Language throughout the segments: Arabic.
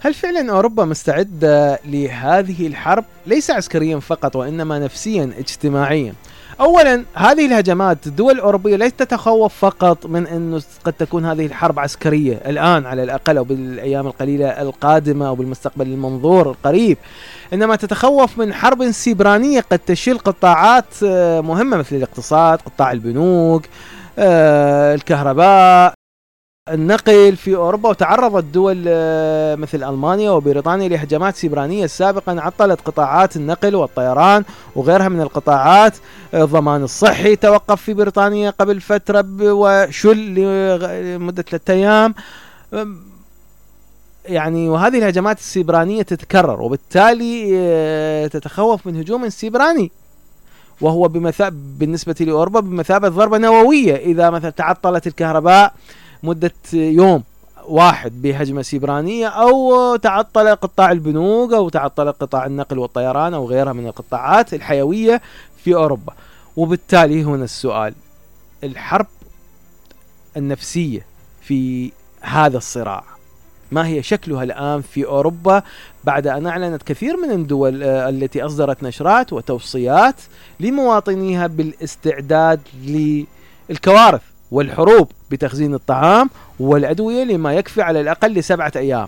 هل فعلا أوروبا مستعدة لهذه الحرب؟ ليس عسكريا فقط وإنما نفسيا اجتماعيا. أولا، هذه الهجمات الدول الأوروبية ليست تتخوف فقط من أنه قد تكون هذه الحرب عسكرية الآن على الأقل، أو بالأيام القليلة القادمة أو بالمستقبل المنظور القريب، إنما تتخوف من حرب سيبرانية قد تشل قطاعات مهمة مثل الاقتصاد، قطاع البنوك، الكهرباء، النقل في أوروبا. وتعرضت دول مثل ألمانيا وبريطانيا لهجمات سيبرانية سابقا عطلت قطاعات النقل والطيران وغيرها من القطاعات. الضمان الصحي توقف في بريطانيا قبل فترة وشل لمدة 3 أيام. يعني وهذه الهجمات السيبرانية تتكرر، وبالتالي تتخوف من هجوم سيبراني، وهو بالنسبة لأوروبا بمثابة ضربة نووية إذا مثلا تعطلت الكهرباء مدة يوم واحد بهجمة سيبرانية، أو تعطل قطاع البنوك، أو تعطل قطاع النقل والطيران، أو غيرها من القطاعات الحيوية في أوروبا. وبالتالي هنا السؤال: الحرب النفسية في هذا الصراع ما هي شكلها الآن في أوروبا بعد أن أعلنت كثير من الدول التي أصدرت نشرات وتوصيات لمواطنيها بالاستعداد للكوارث والحروب بتخزين الطعام والأدوية لما يكفي على الأقل ل7 أيام؟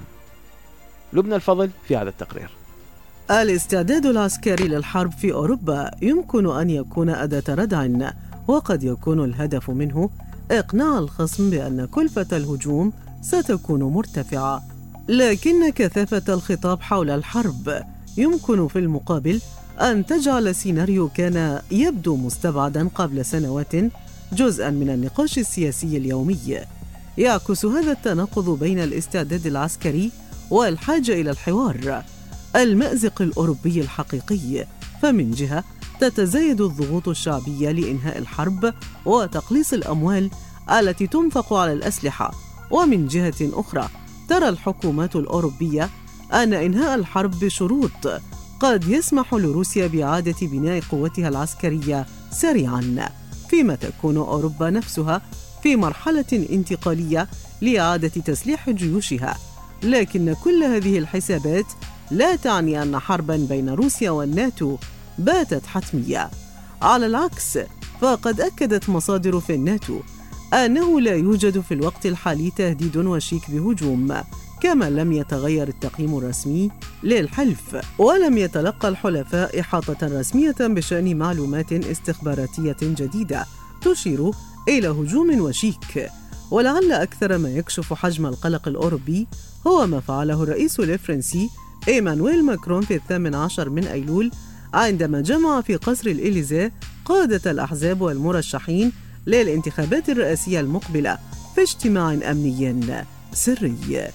لبنى الفضل في هذا التقرير. الاستعداد العسكري للحرب في أوروبا يمكن أن يكون أداة ردع، وقد يكون الهدف منه إقناع الخصم بأن كلفة الهجوم ستكون مرتفعة. لكن كثافة الخطاب حول الحرب يمكن في المقابل أن تجعل سيناريو كان يبدو مستبعداً قبل سنوات جزءاً من النقاش السياسي اليومي. يعكس هذا التناقض بين الاستعداد العسكري والحاجة إلى الحوار المأزق الأوروبي الحقيقي. فمن جهة تتزايد الضغوط الشعبية لإنهاء الحرب وتقليص الأموال التي تنفق على الأسلحة، ومن جهة أخرى ترى الحكومات الأوروبية أن إنهاء الحرب بشروط قد يسمح لروسيا بإعادة بناء قوتها العسكرية سريعاً، فيما تكون أوروبا نفسها في مرحلة انتقالية لإعادة تسليح جيوشها. لكن كل هذه الحسابات لا تعني أن حرباً بين روسيا والناتو باتت حتمية. على العكس، فقد أكدت مصادر في الناتو أنه لا يوجد في الوقت الحالي تهديد وشيك بهجوم، كما لم يتغير التقييم الرسمي للحلف، ولم يتلقى الحلفاء إحاطة رسمية بشأن معلومات استخباراتية جديدة تشير إلى هجوم وشيك. ولعل أكثر ما يكشف حجم القلق الأوروبي هو ما فعله الرئيس الفرنسي إيمانويل ماكرون في 18 من أيلول، عندما جمع في قصر الإليزيه قادة الأحزاب والمرشحين للانتخابات الرئاسية المقبلة في اجتماع أمني سري.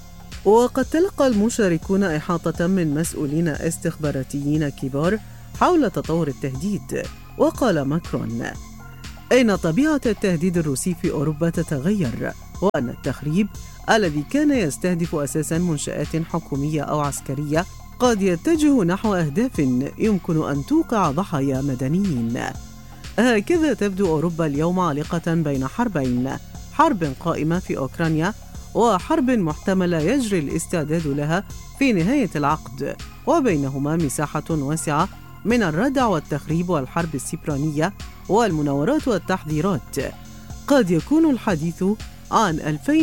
وقد تلقى المشاركون إحاطة من مسؤولين استخباراتيين كبار حول تطور التهديد. وقال ماكرون إن طبيعة التهديد الروسي في أوروبا تتغير، وأن التخريب الذي كان يستهدف أساساً منشآت حكومية أو عسكرية قد يتجه نحو أهداف يمكن أن توقع ضحايا مدنيين. هكذا تبدو أوروبا اليوم عالقة بين حربين: حرب قائمة في أوكرانيا، وحرب محتملة يجري الاستعداد لها في نهاية العقد، وبينهما مساحة واسعة من الردع والتخريب والحرب السيبرانية والمناورات والتحذيرات. قد يكون الحديث عن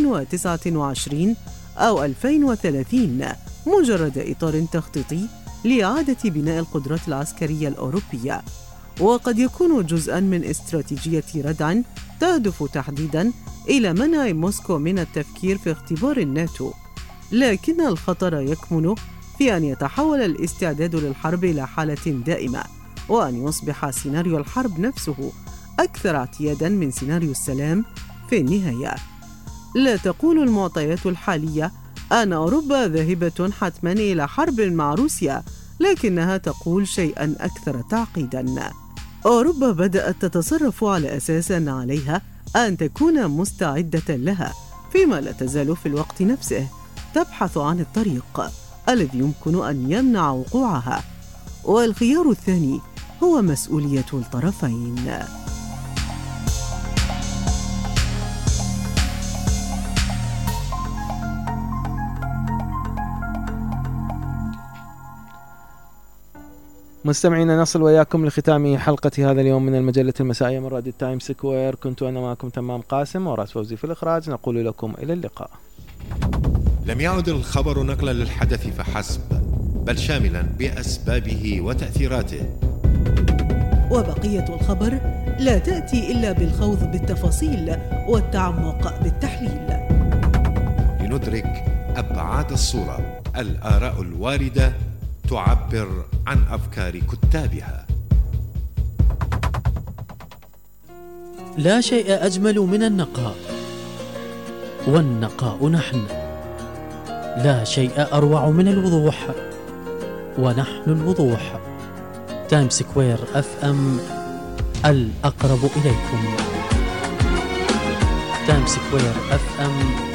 2029 أو 2030 مجرد إطار تخطيطي لإعادة بناء القدرات العسكرية الأوروبية، وقد يكون جزءاً من استراتيجية ردع تهدف تحديداً إلى منع موسكو من التفكير في اختبار الناتو. لكن الخطر يكمن في أن يتحول الاستعداد للحرب إلى حالة دائمة، وأن يصبح سيناريو الحرب نفسه أكثر اعتياداً من سيناريو السلام في النهاية. لا تقول المعطيات الحالية أن أوروبا ذاهبة حتماً إلى حرب مع روسيا، لكنها تقول شيئاً أكثر تعقيداً. أوروبا بدأت تتصرف على أساس أن عليها أن تكون مستعدة لها، فيما لا تزال في الوقت نفسه تبحث عن الطريق الذي يمكن أن يمنع وقوعها، والخيار الثاني هو مسؤولية الطرفين. مستمعينا، نصل وياكم لختام حلقة هذا اليوم من المجلة المسائية من راديو تايم سكوير. كنت أنا معكم تمام قاسم وراس فوزي في الإخراج. نقول لكم إلى اللقاء. لم يعد الخبر نقلا للحدث فحسب، بل شاملا بأسبابه وتأثيراته. وبقية الخبر لا تأتي إلا بالخوض بالتفاصيل والتعمق بالتحليل لندرك أبعاد الصورة. الآراء الواردة تعبر عن أفكار كتابها. لا شيء أجمل من النقاء، والنقاء نحن. لا شيء أروع من الوضوح، ونحن الوضوح. تايم سكوير FM الأقرب إليكم. تايم سكوير FM